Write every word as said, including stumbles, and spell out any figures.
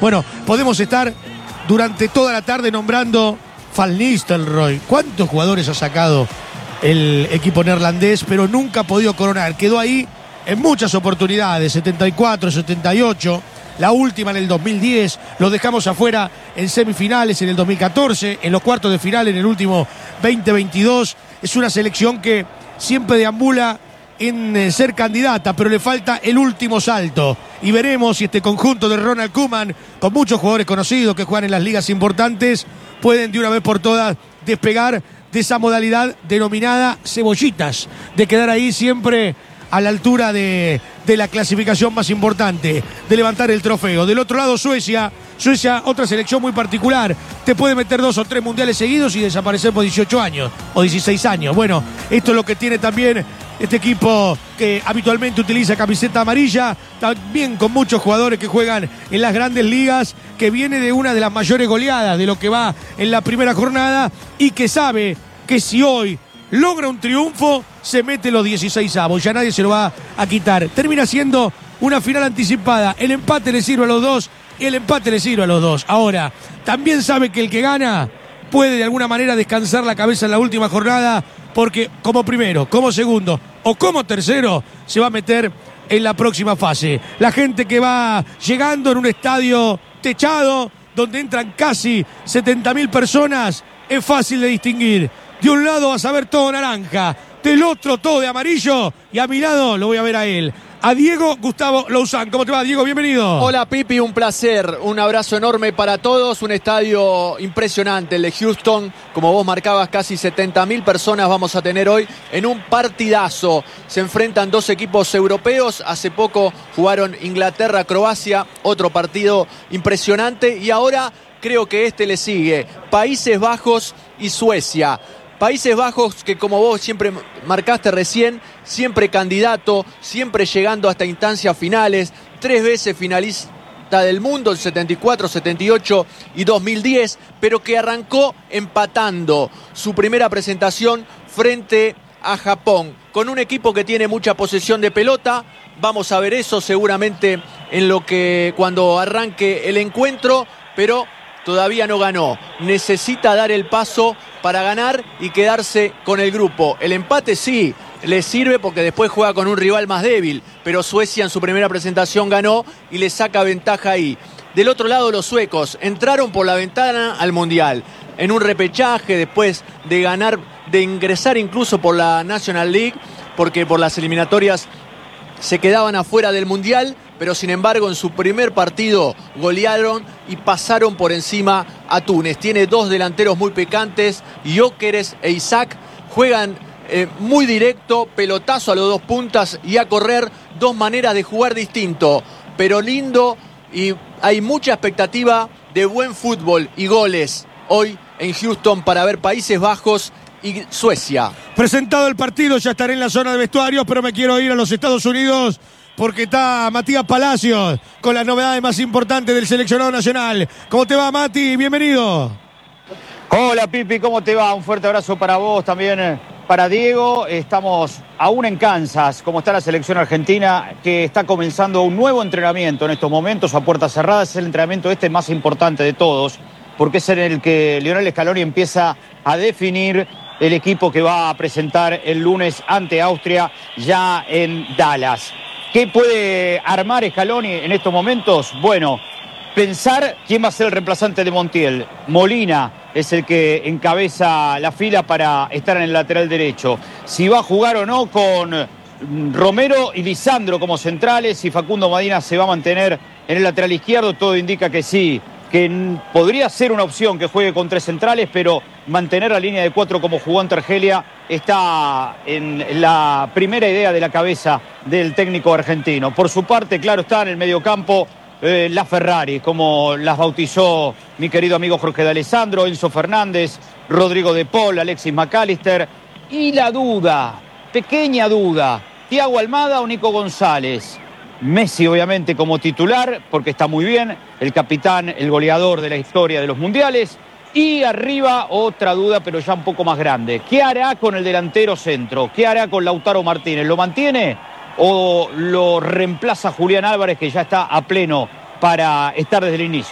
Bueno, podemos estar durante toda la tarde nombrando Van Nistelrooy. ¿Cuántos jugadores ha sacado el equipo neerlandés? Pero nunca ha podido coronar. Quedó ahí en muchas oportunidades, setenta y cuatro, setenta y ocho, la última en el dos mil diez, lo dejamos afuera en semifinales en el dos mil catorce, en los cuartos de final en el último veinte veintidós. Es una selección que siempre deambula en ser candidata, pero le falta el último salto. Y veremos si este conjunto de Ronald Koeman, con muchos jugadores conocidos que juegan en las ligas importantes, pueden de una vez por todas despegar de esa modalidad denominada cebollitas, de quedar ahí siempre a la altura de, de la clasificación más importante, de levantar el trofeo. Del otro lado, Suecia. Suecia, otra selección muy particular. Te puede meter dos o tres mundiales seguidos y desaparecer por dieciocho años o dieciséis años. Bueno, esto es lo que tiene también este equipo que habitualmente utiliza camiseta amarilla, también con muchos jugadores que juegan en las grandes ligas, que viene de una de las mayores goleadas de lo que va en la primera jornada y que sabe que si hoy logra un triunfo, se mete los dieciséis avos, ya nadie se lo va a quitar. Termina siendo una final anticipada. El empate le sirve a los dos y el empate le sirve a los dos. Ahora, también sabe que el que gana puede de alguna manera descansar la cabeza en la última jornada, porque como primero, como segundo o como tercero se va a meter en la próxima fase. La gente que va llegando en un estadio techado donde entran casi setenta mil personas, es fácil de distinguir. De un lado vas a ver todo naranja, del otro todo de amarillo, y a mi lado lo voy a ver a él, a Diego Gustavo Louzán. ¿Cómo te va, Diego? Bienvenido. Hola, Pipi, un placer, un abrazo enorme para todos, un estadio impresionante, el de Houston, como vos marcabas, casi setenta mil personas vamos a tener hoy en un partidazo. Se enfrentan dos equipos europeos, hace poco jugaron Inglaterra-Croacia, otro partido impresionante, y ahora creo que este le sigue, Países Bajos y Suecia. Países Bajos que, como vos siempre marcaste recién, siempre candidato, siempre llegando hasta instancias finales, tres veces finalista del mundo, el setenta y cuatro, setenta y ocho y dos mil diez, pero que arrancó empatando su primera presentación frente a Japón, con un equipo que tiene mucha posesión de pelota. Vamos a ver eso seguramente en lo que cuando arranque el encuentro, pero todavía no ganó. Necesita dar el paso para ganar y quedarse con el grupo. El empate sí le sirve porque después juega con un rival más débil, pero Suecia en su primera presentación ganó y le saca ventaja ahí. Del otro lado, los suecos entraron por la ventana al Mundial en un repechaje después de ganar, de ingresar incluso por la National League, porque por las eliminatorias se quedaban afuera del Mundial, pero sin embargo en su primer partido golearon y pasaron por encima a Túnez. Tiene dos delanteros muy picantes, Gyökeres e Isaac, juegan eh, muy directo, pelotazo a los dos puntas y a correr, dos maneras de jugar distinto, pero lindo, y hay mucha expectativa de buen fútbol y goles hoy en Houston para ver Países Bajos y Suecia. Presentado el partido, ya estaré en la zona de vestuarios, pero me quiero ir a los Estados Unidos porque está Matías Palacios con las novedades más importantes del seleccionado nacional. ¿Cómo te va, Mati? Bienvenido. Hola, Pipi, ¿cómo te va? Un fuerte abrazo para vos, también para Diego. Estamos aún en Kansas, como está la selección argentina, que está comenzando un nuevo entrenamiento en estos momentos a puertas cerradas. Es el entrenamiento este más importante de todos, porque es en el que Lionel Scaloni empieza a definir el equipo que va a presentar el lunes ante Austria ya en Dallas. ¿Qué puede armar Scaloni en estos momentos? Bueno, pensar quién va a ser el reemplazante de Montiel. Molina es el que encabeza la fila para estar en el lateral derecho. Si va a jugar o no con Romero y Lisandro como centrales, si Facundo Medina se va a mantener en el lateral izquierdo, todo indica que sí, que podría ser una opción que juegue con tres centrales, pero mantener la línea de cuatro como jugó ante Argelia está en la primera idea de la cabeza del técnico argentino. Por su parte, claro está, en el mediocampo, eh, la Ferrari, como las bautizó mi querido amigo Jorge D'Alessandro, Enzo Fernández, Rodrigo de Paul, Alexis McAllister, y la duda, pequeña duda, Thiago Almada o Nico González. Messi obviamente como titular, porque está muy bien, el capitán, el goleador de la historia de los mundiales. Y arriba otra duda, pero ya un poco más grande. ¿Qué hará con el delantero centro? ¿Qué hará con Lautaro Martínez? ¿Lo mantiene o lo reemplaza Julián Álvarez, que ya está a pleno para estar desde el inicio?